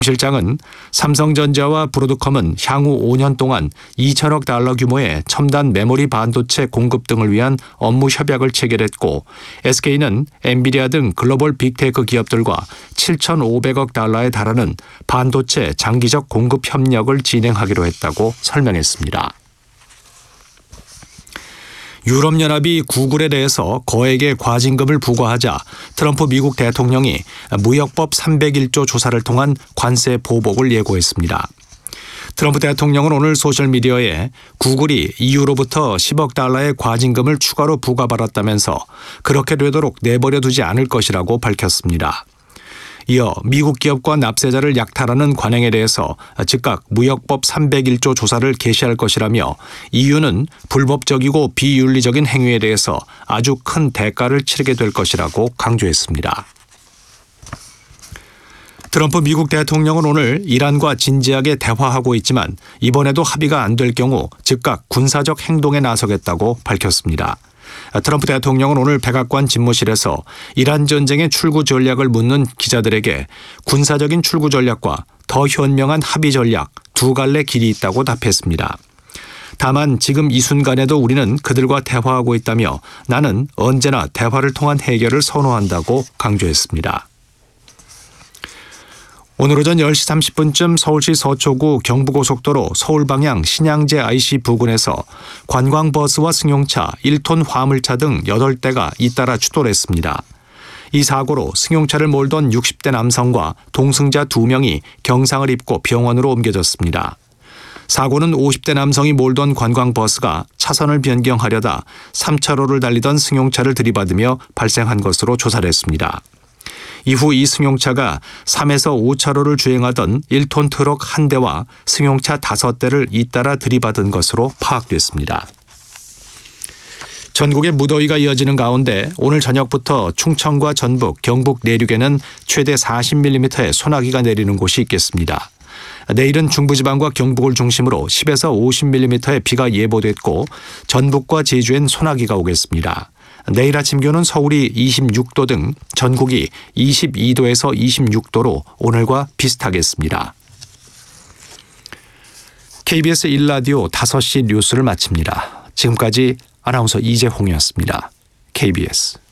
실장은 삼성전자와 브로드컴은 향후 5년 동안 2천억 달러 규모의 첨단 메모리 반도체 공급 등을 위한 업무 협약을 체결했고, SK는 엔비디아 등 글로벌 빅테크 기업들과 7,500억 달러에 달하는 반도체 장기적 공급 협력을 진행하기로 했다고 설명했습니다. 유럽연합이 구글에 대해서 거액의 과징금을 부과하자 트럼프 미국 대통령이 무역법 301조 조사를 통한 관세 보복을 예고했습니다. 트럼프 대통령은 오늘 소셜미디어에 구글이 EU로부터 10억 달러의 과징금을 추가로 부과받았다면서 그렇게 되도록 내버려 두지 않을 것이라고 밝혔습니다. 이어 미국 기업과 납세자를 약탈하는 관행에 대해서 즉각 무역법 301조 조사를 개시할 것이라며 EU는 불법적이고 비윤리적인 행위에 대해서 아주 큰 대가를 치르게 될 것이라고 강조했습니다. 트럼프 미국 대통령은 오늘 이란과 진지하게 대화하고 있지만 이번에도 합의가 안 될 경우 즉각 군사적 행동에 나서겠다고 밝혔습니다. 트럼프 대통령은 오늘 백악관 집무실에서 이란 전쟁의 출구 전략을 묻는 기자들에게 군사적인 출구 전략과 더 현명한 합의 전략 두 갈래 길이 있다고 답했습니다. 다만 지금 이 순간에도 우리는 그들과 대화하고 있다며 나는 언제나 대화를 통한 해결을 선호한다고 강조했습니다. 오늘 오전 10시 30분쯤 서울시 서초구 경부고속도로 서울 방향 신양제 IC 부근에서 관광버스와 승용차, 1톤 화물차 등 8대가 잇따라 추돌했습니다. 이 사고로 승용차를 몰던 60대 남성과 동승자 2명이 경상을 입고 병원으로 옮겨졌습니다. 사고는 50대 남성이 몰던 관광버스가 차선을 변경하려다 3차로를 달리던 승용차를 들이받으며 발생한 것으로 조사를 했습니다. 이후 이 승용차가 3에서 5차로를 주행하던 1톤 트럭 1대와 승용차 5대를 잇따라 들이받은 것으로 파악됐습니다. 전국에 무더위가 이어지는 가운데 오늘 저녁부터 충청과 전북, 경북 내륙에는 최대 40mm의 소나기가 내리는 곳이 있겠습니다. 내일은 중부지방과 경북을 중심으로 10에서 50mm의 비가 예보됐고 전북과 제주엔 소나기가 오겠습니다. 내일 아침 기온은 서울이 26도 등 전국이 22도에서 26도로 오늘과 비슷하겠습니다. KBS 1라디오 5시 뉴스를 마칩니다. 지금까지 아나운서 이재홍이었습니다. KBS